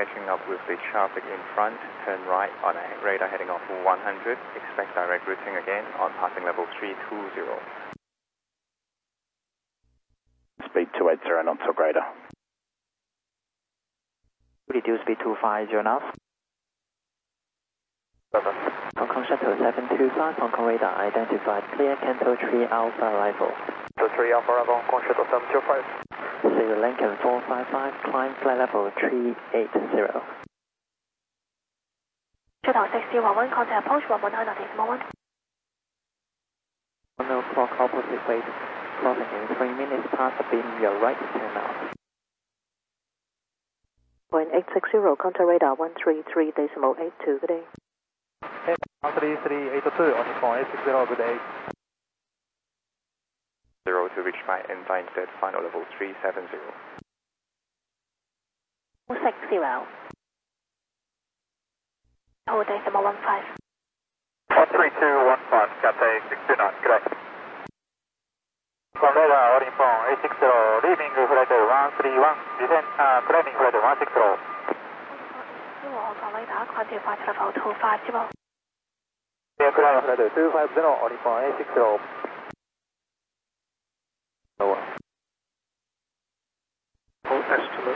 catching up with the traffic in front. Turn right on a radar heading off 100. Expect direct routing again on passing level 320. Speed 280 knots or greater. Reduce speed 250 knots. Hong Kong Shuttle 725, Hong Kong radar identified clear, Canto 3 Alpha arrival. Canto 3 Alpha arrival, Hong Kong Shuttle 725. Zero Lincoln 455, climb flight level 380. Shuttle 6011, contact approach 119 decimal 1. 1 o'clock opposite weight, crossing in 3 minutes past the beam, your right, turn out. Point 860, contact radar 133.82, good day. 13382 on Nippon 860, good day. 0 to reach my Ensign Z, final level 370. 60. Hold decimal 15. 13215, Cathay 629, good day. From radar, all Nippon 860, leaving flight 131, descent, climbing flight 160. Hong Kong radar, contact flight level 250. Yeah, climbing flight 250, all Nippon 860. Lower. Full estimate.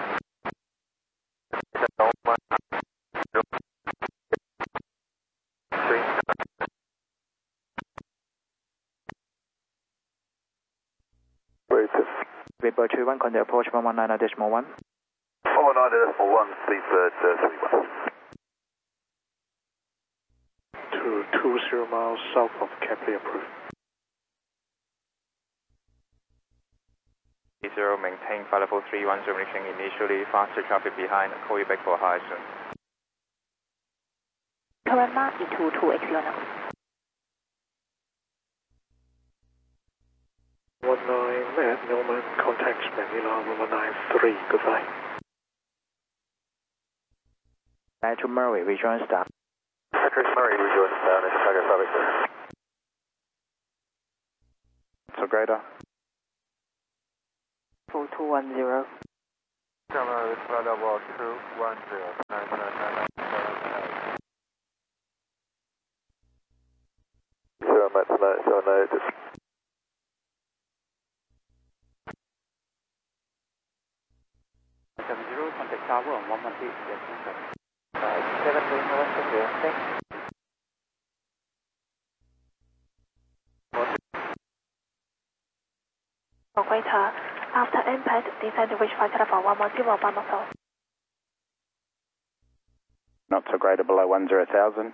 Vapor 21, contact approach 119.1. 119.1, Seabird 31. 220 miles south of Kepler approved. 0, maintain flight level 310, reaching initially faster traffic behind. Call you back for high soon. Current mark E22X now. 19 Matt Newman, contact Manila 193, goodbye. Patrick Murray, rejoin staff. Patrick Murray, rejoin staff, Chicago traffic, sir. So greater. 4210. Camera is flight level 210, 0 Matt tonight, 798. Contact tower on 118, yes, sir. 731, thanks. Operator, after impact, descend to reach flight level 110 by muscle. Not so greater below 10,000.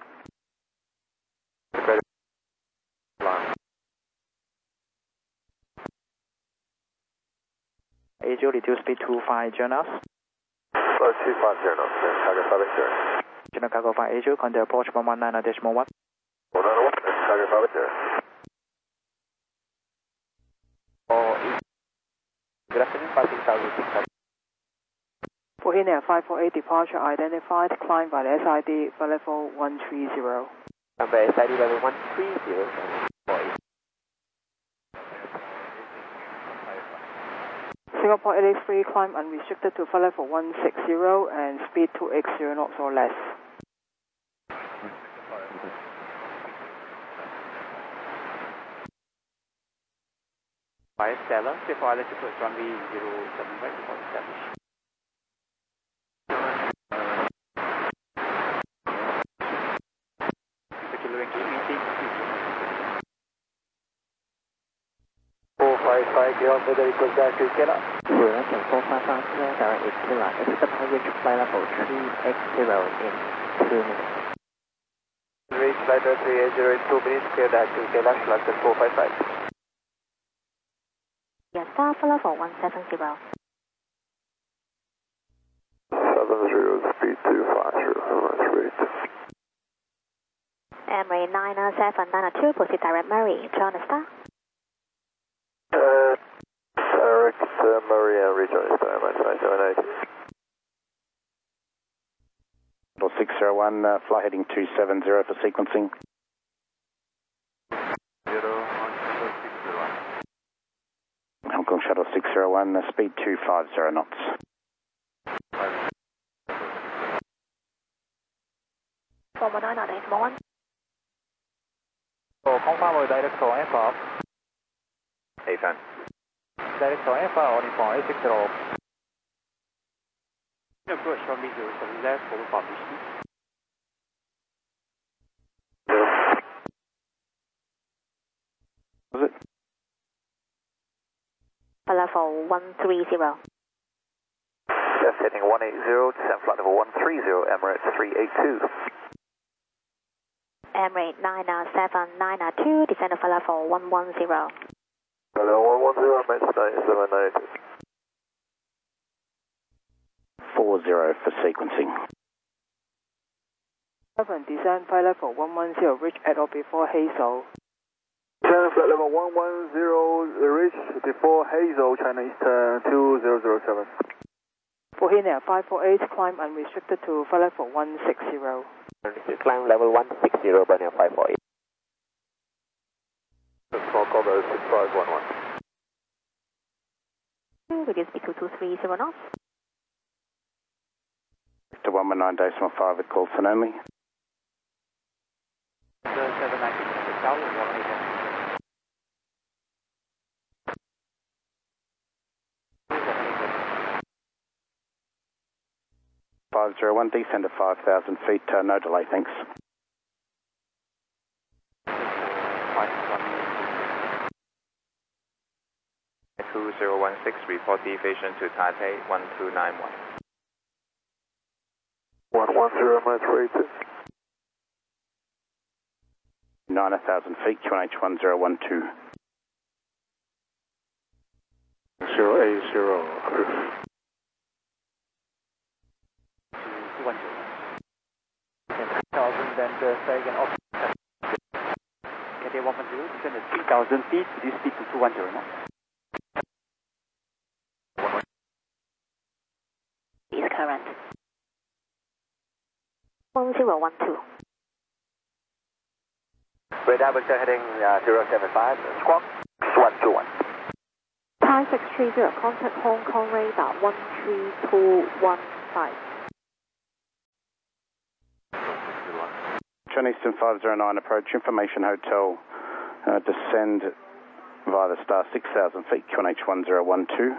AJ, reduce speed 250 knots. 250 knots, Chicago traffic, sir. General Cargo 5 AJ, contact approach 119.1. 191, Chicago traffic, sir. Good afternoon, 56000. Bohemia 548 departure identified, climb by the SID for level 130. Number SID level 130. Singapore 883, climb unrestricted to flight level 160 and speed 280 knots or less. Fire Stella, before I let you put runway 07 right before establish. Particular meeting. 455, ground Federico Zachary, get up. Lincoln 455, clear direct is Killer. Expect reach flight level 380 in 2 minutes. Reach flight 380 in 2 minutes, clear direct to Killer, London 455. Yes, star for level 170. 70, speed 250, much rate. Emery 90792, proceed direct Murray, join the star. Direct Murray and rejoin star, my 978. 601, flight heading 270 for sequencing. 0, Hong Kong Shuttle 601, speed 250 knots. 119.81. Confirm with direct to aircraft. AFAN. Direct to aircraft, all Nippon 860. Approach from me 07 left for publishing. Was it? For level 130. Just heading 180, descent flight level 130, Emirates 382. Emirates 997, 992, descend for level 110. Hello, 110, Emirates 979. 40 for sequencing. 7, descend flight level 110, reach at or before Hazel. Descend flight level 110, reach before Hazel, China Eastern 2007. Bohemia 548, climb unrestricted to flight level 160. Climb level 160, Bohemia 548. Call 6511. Reduce speed to 230 knots. To 119.5 at Coulson only. 501, descend to 5,000 feet, no delay, thanks. Two 2016, report deviation to Taipei 1291. 110, Emirates 382. 9,000 feet, QNH 1012. 080. 1000 and second off. KTA 110, descend at 3,000 feet, reduce speed to 210 knots. Is current. 1012. Radar vector heading 075, squawk 121. Thai 630, contact Hong Kong radar 13215. China Eastern 509, approach Information Hotel, descend via the star 6,000 feet, QNH 1012.